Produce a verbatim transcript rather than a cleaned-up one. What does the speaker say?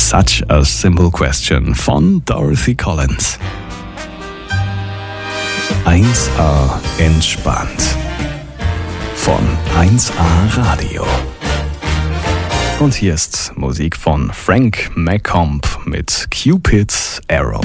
Such a Simple Question von Dorothy Collins. eins A entspannt von eins A Radio. Und hier ist Musik von Frank McComb mit Cupid's Arrow.